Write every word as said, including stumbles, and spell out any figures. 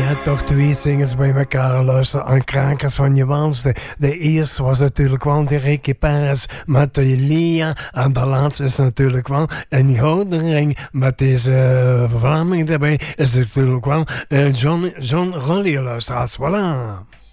toch twee zingers bij elkaar luisteren aan Krakers van je Waalste. De eerste was natuurlijk wel de Ricky Perez met de Lia. En de laatste is natuurlijk wel een gouden ring met deze uh, Vlaming erbij. Is natuurlijk wel uh, John, John Rolly luisteraars. Voilà.